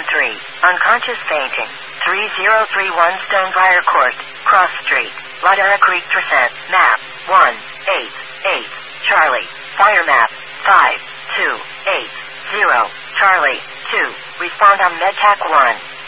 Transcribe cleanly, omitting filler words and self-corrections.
3, unconscious fainting. 3031 Stonebriar Court, Cross Street, Ladera Creek Percent, map, 188, Charlie, fire map, 5280, Charlie, 2, respond on MedTac 1.